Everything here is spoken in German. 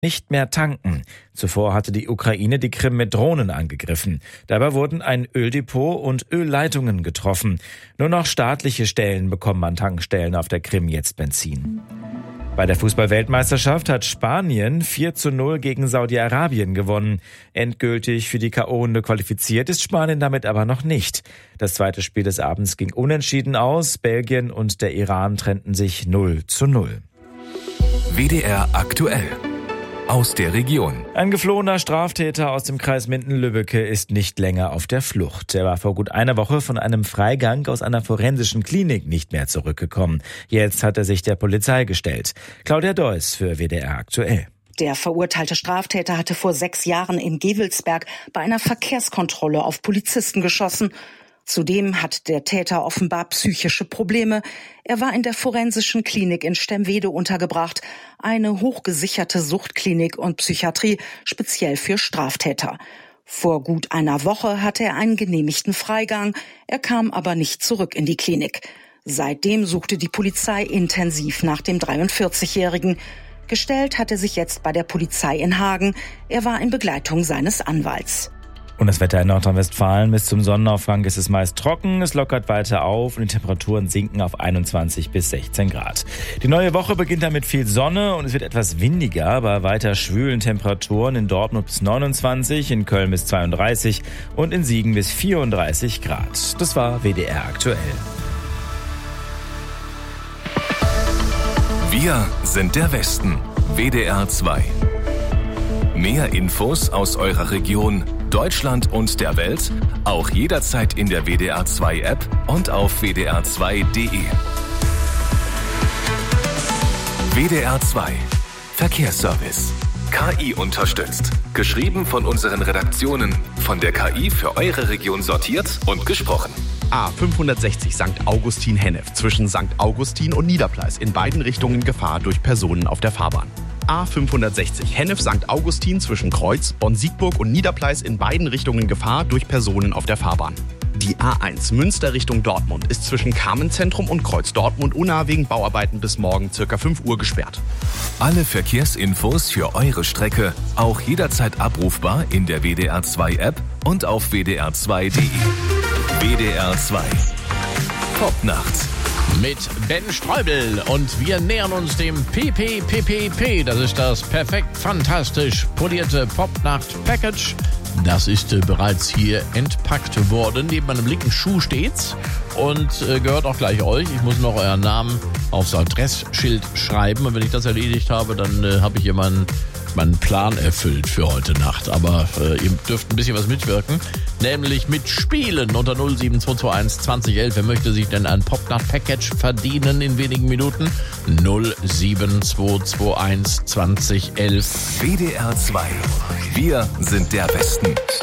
Nicht mehr tanken. Zuvor hatte die Ukraine die Krim mit Drohnen angegriffen. Dabei wurden ein Öldepot und Ölleitungen getroffen. Nur noch staatliche Stellen bekommen an Tankstellen auf der Krim jetzt Benzin. Bei der Fußball-Weltmeisterschaft hat Spanien 4:0 gegen Saudi-Arabien gewonnen. Endgültig für die K.O.-Runde qualifiziert ist Spanien damit aber noch nicht. Das zweite Spiel des Abends ging unentschieden aus. Belgien und der Iran trennten sich 0:0. WDR aktuell. Aus der Region. Ein geflohener Straftäter aus dem Kreis Minden-Lübbecke ist nicht länger auf der Flucht. Er war vor gut einer Woche von einem Freigang aus einer forensischen Klinik nicht mehr zurückgekommen. Jetzt hat er sich der Polizei gestellt. Claudia Deuss für WDR aktuell. Der verurteilte Straftäter hatte vor 6 Jahren in Gevelsberg bei einer Verkehrskontrolle auf Polizisten geschossen. Zudem hat der Täter offenbar psychische Probleme. Er war in der forensischen Klinik in Stemwede untergebracht, eine hochgesicherte Suchtklinik und Psychiatrie, speziell für Straftäter. Vor gut einer Woche hatte er einen genehmigten Freigang, er kam aber nicht zurück in die Klinik. Seitdem suchte die Polizei intensiv nach dem 43-Jährigen. Gestellt hat er sich jetzt bei der Polizei in Hagen. Er war in Begleitung seines Anwalts. Und das Wetter in Nordrhein-Westfalen: bis zum Sonnenaufgang ist es meist trocken, es lockert weiter auf und die Temperaturen sinken auf 21 bis 16 Grad. Die neue Woche beginnt dann mit viel Sonne und es wird etwas windiger, bei weiter schwülen Temperaturen in Dortmund bis 29, in Köln bis 32 und in Siegen bis 34 Grad. Das war WDR aktuell. Wir sind der Westen. WDR 2. Mehr Infos aus eurer Region, Deutschland und der Welt, auch jederzeit in der WDR 2 App und auf wdr2.de. WDR 2 Verkehrsservice. KI unterstützt. Geschrieben von unseren Redaktionen. Von der KI für eure Region sortiert und gesprochen. A560 St. Augustin-Hennef zwischen St. Augustin und Niederpleis in beiden Richtungen Gefahr durch Personen auf der Fahrbahn. A560 Hennef St. Augustin zwischen Kreuz, Bonn-Siegburg und Niederpleis in beiden Richtungen Gefahr durch Personen auf der Fahrbahn. Die A1 Münster Richtung Dortmund ist zwischen Carmenzentrum und Kreuz Dortmund-Unna wegen Bauarbeiten bis morgen ca. 5 Uhr gesperrt. Alle Verkehrsinfos für eure Strecke auch jederzeit abrufbar in der WDR 2 App und auf wdr2.de. WDR 2 Popnacht mit Ben Streubel und wir nähern uns dem PPPPP. Das ist das perfekt fantastisch polierte Popnacht-Package. Das ist bereits hier entpackt worden. Neben meinem linken Schuh steht's und gehört auch gleich euch. Ich muss noch euren Namen aufs Adressschild schreiben und wenn ich das erledigt habe, dann habe ich hier meinen Plan erfüllt für heute Nacht. Aber ihr dürft ein bisschen was mitwirken, nämlich mitspielen unter 07221 2011. Wer möchte sich denn ein Popnacht-Package verdienen in wenigen Minuten? 07221 2011. WDR 2. Wir sind der Westen.